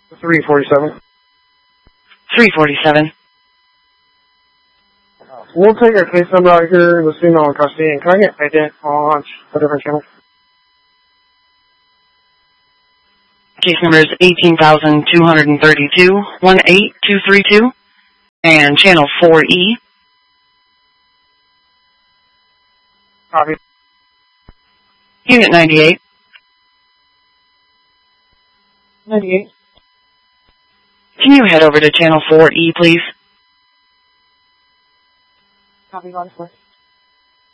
347. 347. We'll take a case number out here, the female in custody, and can I get ident on a different channel? Case number is 18,232, 18232, and channel 4E. Copy. Unit 98. 98. Can you head over to channel 4E, please? Copy, 1.